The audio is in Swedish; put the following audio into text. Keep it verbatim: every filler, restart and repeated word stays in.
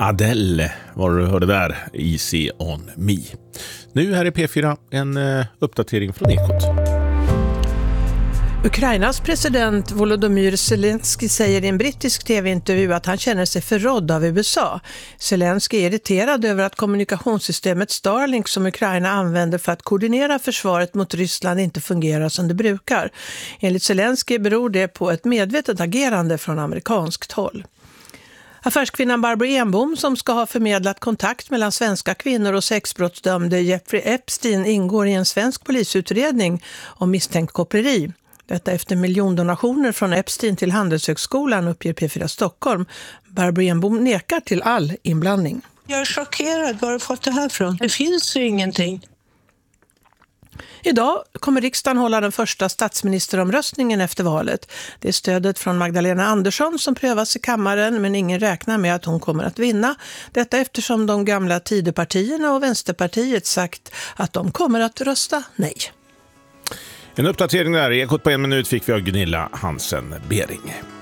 Adele var du hörde där, Easy on me. Nu här i P fyra en uh, uppdatering från Ekot. Ukrainas president Volodymyr Zelensky säger i en brittisk tv-intervju att han känner sig förrådd av U S A. Zelensky är irriterad över att kommunikationssystemet Starlink som Ukraina använder för att koordinera försvaret mot Ryssland inte fungerar som det brukar. Enligt Zelensky beror det på ett medvetet agerande från amerikanskt håll. Affärskvinnan Barbro Enbom, som ska ha förmedlat kontakt mellan svenska kvinnor och sexbrottsdömde Jeffrey Epstein, ingår i en svensk polisutredning om misstänkt koppleri. Detta efter miljondonationer från Epstein till Handelshögskolan, uppger P fyra Stockholm. Barbro Enbom nekar till all inblandning. Jag är chockerad. Var har du fått det här från? Det finns ju ingenting. Idag kommer riksdagen hålla den första statsministeromröstningen efter valet. Det är stödet från Magdalena Andersson som prövas i kammaren, men ingen räknar med att hon kommer att vinna. Detta eftersom de gamla Tidöpartierna och Vänsterpartiet sagt att de kommer att rösta nej. En uppdatering där, Ekot på en minut fick vi av Gunilla Hansen Bering.